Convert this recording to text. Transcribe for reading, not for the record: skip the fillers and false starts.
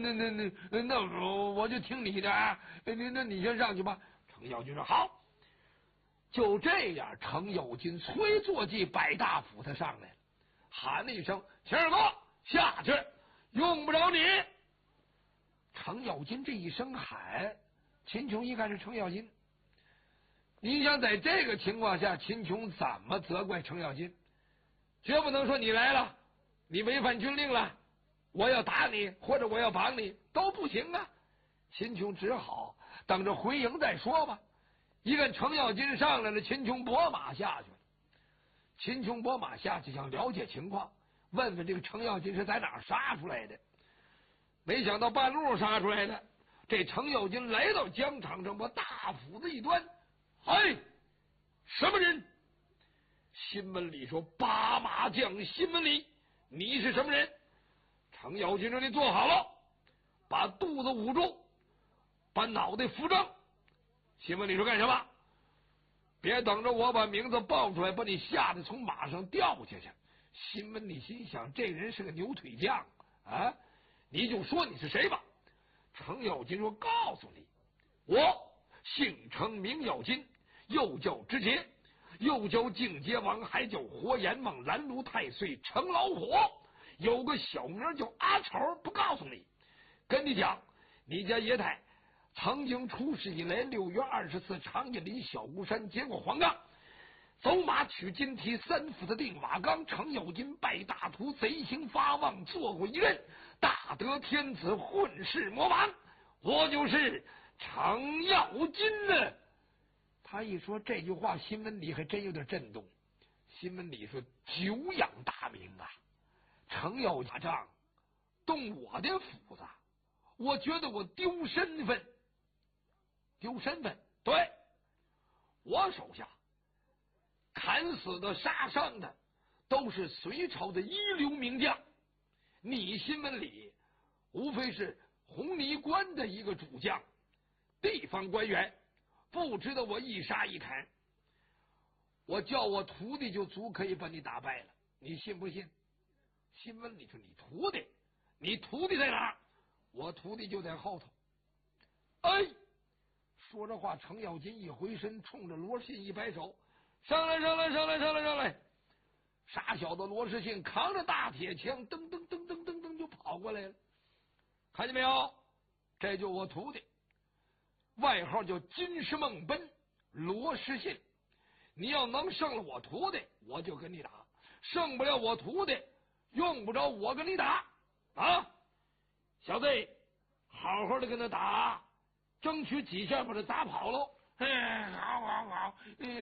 那我就听你的啊，那你先上去吧。程咬金说好。就这样，程咬金催坐骑百大斧他上来了，喊了一声：“秦二哥下去，用不着你。”程咬金这一声喊，秦琼一看是程咬金，你想在这个情况下，秦琼怎么责怪程咬金？绝不能说你来了，你违反军令了，我要打你或者我要绑你都不行啊。秦琼只好等着回营再说吧。一看程咬金上来了，秦琼拨马下去了。秦琼拨马下去想了解情况，问问这个程咬金是在哪儿杀出来的。没想到半路杀出来的，这程咬金来到疆场上，把大斧子一端，嘿，什么人？新闻里说八马将新闻里，你是什么人？程咬金说：“你坐好了，把肚子捂住，把脑袋扶正。”新闻里说干什么？别等着我把名字报出来，把你吓得从马上掉下去。新闻里心想，这人是个牛腿将啊，你就说你是谁吧。程咬金说：“告诉你，我姓程，名咬金，又叫知节，又叫靖节王，还叫活阎王、拦路太岁、程老虎，有个小名叫阿丑。不告诉你，跟你讲，你家爷太曾经出事以来，6月24长夜里小孤山结过黄冈，走马取金蹄，3斧子定瓦岗。程咬金拜大徒，贼心发旺，做过一任大德天子，混世魔王。我就是程咬金呢。”他一说这句话，新闻里还真有点震动。新闻里说久仰大名啊，程咬金打仗动我的斧子，我觉得我丢身份。丢身份？对，我手下砍死的、杀伤的都是隋朝的一流名将，你新闻里无非是红泥关的一个主将，地方官员，不值得我一杀一砍。我叫我徒弟就足可以把你打败了，你信不信？新闻里说你徒弟在哪儿？我徒弟就在后头。哎，说着话，程咬金一回身，冲着罗信一摆手：“上来，上来，上来，上来，上来！”傻小子罗世信扛着大铁枪，噔噔噔噔噔噔就跑过来了。看见没有？这就我徒弟，外号叫金石梦奔，罗世信。你要能胜了我徒弟，我就跟你打；胜不了我徒弟，用不着我跟你打啊！小子，好好的跟他打，争取几下把他打跑喽。好好好，